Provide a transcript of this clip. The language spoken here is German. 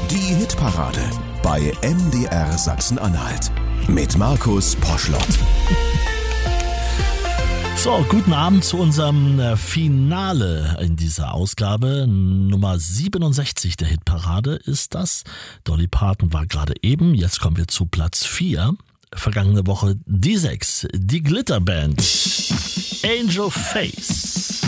Die Hitparade bei MDR Sachsen-Anhalt mit Markus Poschlott. So, guten Abend zu unserem Finale in dieser Ausgabe. Nummer 67 der Hitparade ist das. Dolly Parton war gerade eben, jetzt kommen wir zu Platz 4. Vergangene Woche die 6, die Glitterband. Angel Face.